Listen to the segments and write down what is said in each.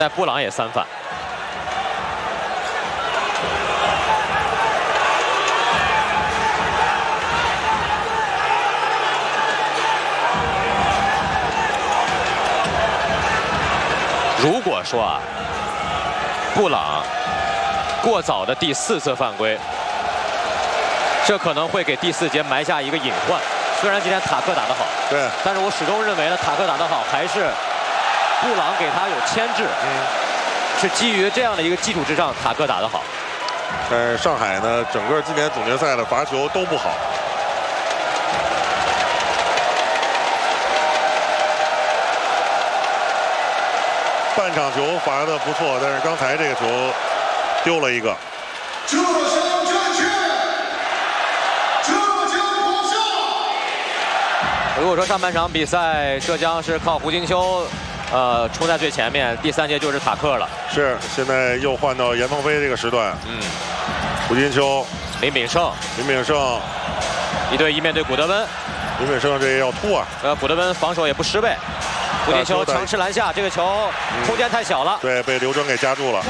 在布朗也3犯。如果说啊，布朗过早的第4次犯规，这可能会给第4节埋下一个隐患。虽然今天塔克打得好， 对， 但是我始终认为呢，塔克打得好还是布朗给他有牵制，是基于这样的一个基础之上，塔克打得好。 但是上海呢，整个今年总决赛的罚球都不好。半场球罚得不错，但是刚才这个球丢了一个。 浙江证券，浙江国校。 如果说上半场比赛浙江是靠胡金秋，冲在最前面，第3节就是塔克了。 是，现在又换到严鹏飞这个时段。胡金秋、 林炳胜，1对1面对古德温。 林炳胜这要突啊！ 古德温防守也不失位。胡金秋强吃篮下，这个球空间太小了。 对，被刘铮给夹住了。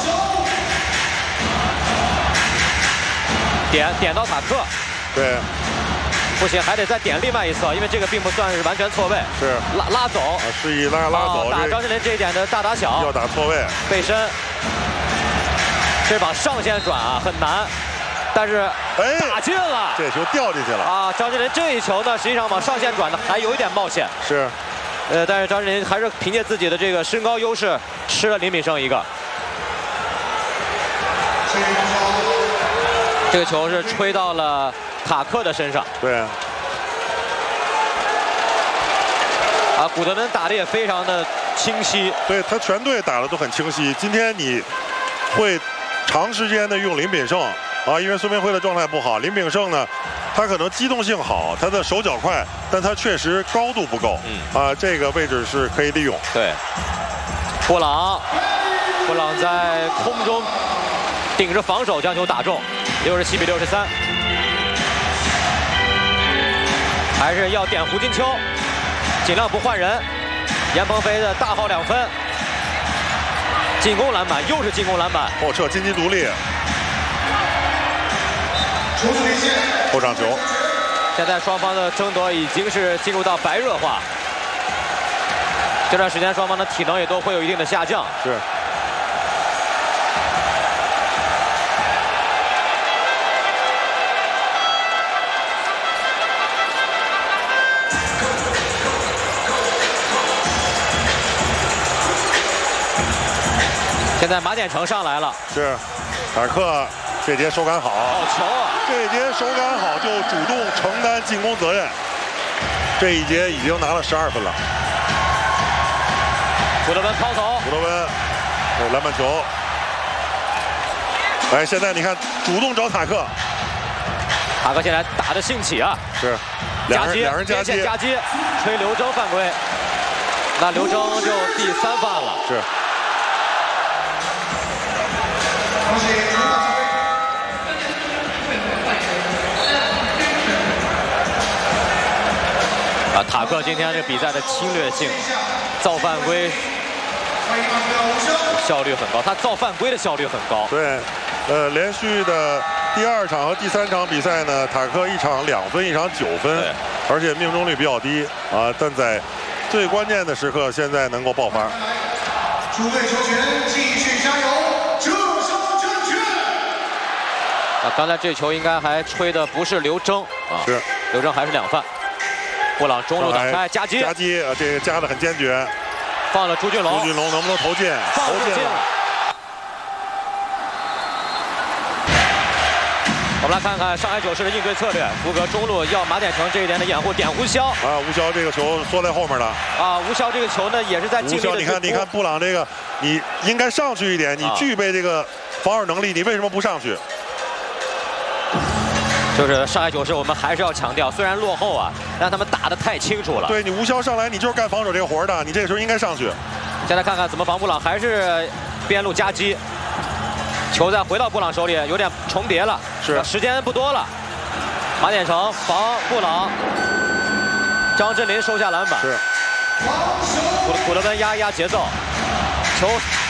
点到塔克。 对。 不行，还得再点另外一侧，因为这个并不算是完全错位。 是。 拉走。 示意拉走。 打张智霖这一点的大打小。 要打错位。 背身。这把上线转啊很难，但是打进了。 这球掉进去了。 啊，张智霖这一球呢，实际上往上线转的还有一点冒险。 是。 但是张智霖还是凭借自己的这个身高优势吃了林炳胜一个。这个球是吹到了塔克的身上。 对。 古德温打的也非常的清晰。 对他全队打的都很清晰。今天你会长时间的用林炳胜啊，因为孙铭徽的状态不好。林炳胜呢，他可能机动性好，他的手脚快，但他确实高度不够。这个位置是可以利用。 对，布朗在空中顶着防守将球打中，67比63。还是要点胡金秋，尽量不换人。严鹏飞的大号2分，进攻篮板又是进攻篮板， 后撤金鸡独立。后场球。 现在双方的争夺已经是进入到白热化。这段时间双方的体能也都会有一定的下降。 是。 现在马典成上来了。 是。塔克这节手感好。 好球啊！ 这节手感好就主动承担进攻责任。这一节已经拿了12分了。 古德温抛投。 古德温，篮板球。现在你看，主动找塔克。 塔克现在打得兴起啊！ 是。两人夹击， 吹刘铮犯规。那刘铮就第3犯了。 是。 塔克今天这比赛的侵略性、造犯规效率很高，他造犯规的效率很高。 对，连续的第2场和第3场比赛呢，塔克1场2分，1场9分，而且命中率比较低啊。但在最关键的时刻，现在能够爆发。 诸位球员继续加油，浙江证券。 刚才这球应该还吹的不是刘铮啊， 是刘铮还是2犯。布朗中路挡开，夹击， 这个夹得很坚决， 放了朱俊龙， 能不能投进？ 投进了。我们来看看上海九世的应对策略，福格中路要马典成这一点的掩护，点胡潇。 胡潇这个球缩在后面了。 吴潇这个球呢也是在尽力的。 你看布朗这个，你应该上去一点，你具备这个防守能力，你为什么不上去？ 就是上海九世，我们还是要强调，虽然落后啊，但他们打得太清楚了。 对你吴潇上来，你就是干防守这个活的，你这个时候应该上去。 现在看看怎么防布朗，还是边路夹击，球再回到布朗手里，有点重叠了。 是， 时间不多了。马典成防布朗，张智霖收下篮板。 是。 古德温压一压节奏， 球